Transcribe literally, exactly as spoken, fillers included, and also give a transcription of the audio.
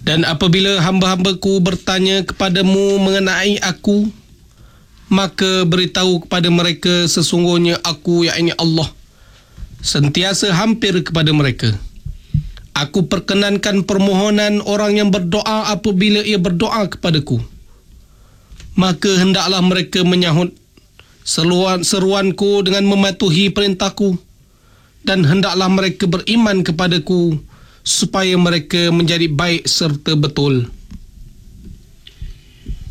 Dan apabila hamba-hambaku bertanya kepadamu mengenai aku, maka beritahu kepada mereka sesungguhnya aku, yakni Allah, sentiasa hampir kepada mereka. Aku perkenankan permohonan orang yang berdoa apabila ia berdoa kepadaku. Maka hendaklah mereka menyahut seruan, seruanku dengan mematuhi perintahku, dan hendaklah mereka beriman kepadaku supaya mereka menjadi baik serta betul.